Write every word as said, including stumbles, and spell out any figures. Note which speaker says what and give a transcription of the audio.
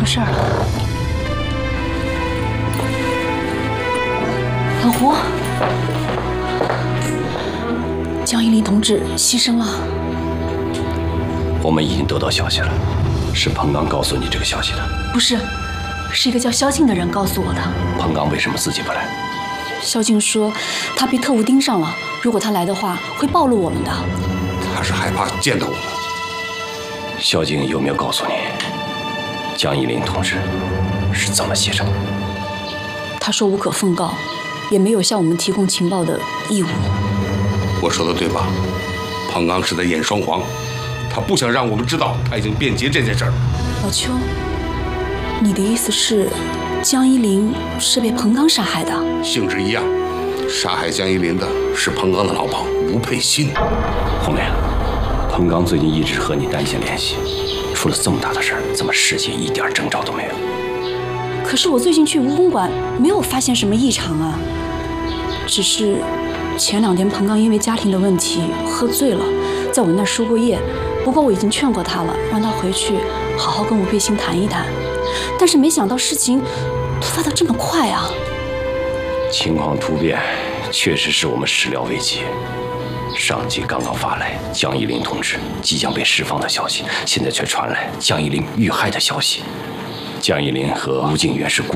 Speaker 1: 成事儿了。老胡，江一林同志牺牲了。
Speaker 2: 我们已经得到消息了，是彭刚告诉你这个消息的？
Speaker 1: 不是，是一个叫萧静的人告诉我的。
Speaker 2: 彭刚为什么自己不来？
Speaker 1: 萧静说他被特务盯上了，如果他来的话，会暴露我们的。
Speaker 3: 他是害怕见到我们。
Speaker 2: 萧静有没有告诉你，江一林同志是怎么牺牲的？
Speaker 1: 他说无可奉告，也没有向我们提供情报的义务。
Speaker 3: 我说的对吧？彭刚是在演双簧，他不想让我们知道他已经变节这件事儿。
Speaker 1: 老邱，你的意思是江一林是被彭刚杀害的？
Speaker 3: 性质一样，杀害江一林的是彭刚的老婆吴佩欣。
Speaker 2: 红莲，彭刚最近一直和你单线联系，出了这么大的事儿，怎么事情一点征兆都没有？
Speaker 1: 可是我最近去吴公馆，没有发现什么异常啊。只是前两天彭刚因为家庭的问题喝醉了，在我那儿输过夜。不过我已经劝过他了，让他回去好好跟吴佩欣谈一谈。但是没想到事情突发的这么快啊！
Speaker 2: 情况突变，确实是我们始料未及。上级刚刚发来江一林同志即将被释放的消息，现在却传来江一林遇害的消息。江一林和吴静远是故